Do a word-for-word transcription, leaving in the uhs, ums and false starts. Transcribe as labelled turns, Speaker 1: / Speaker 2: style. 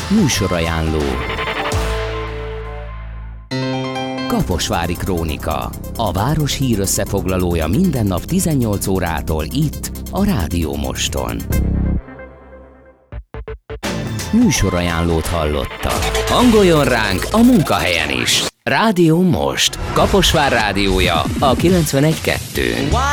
Speaker 1: Műsorajánló. Kaposvári Krónika. A város hír összefoglalója minden nap tizennyolc órától itt, a Rádió Moston. Műsorajánlót hallottak. Hangoljon ránk a munkahelyen is. Rádió Most. Kaposvár rádiója a kilencvenegy kettő.